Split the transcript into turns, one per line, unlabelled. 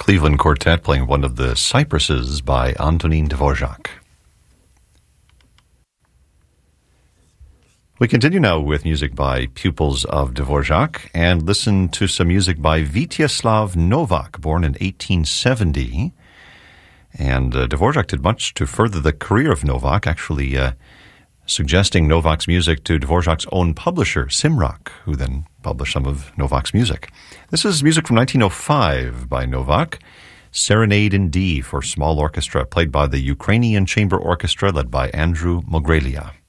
Cleveland Quartet playing one of the Cypresses by Antonin Dvorak. We continue now with music by pupils of Dvorak and listen to some music by Vítězslav Novák, born in 1870. And Dvorak did much to further the career of Novák, actually suggesting Novak's music to Dvorak's own publisher, Simrak, who then published some of Novak's music. This is music from 1905 by Novak, Serenade in D for small orchestra, played by the Ukrainian Chamber Orchestra led by Andrew Mogrelia.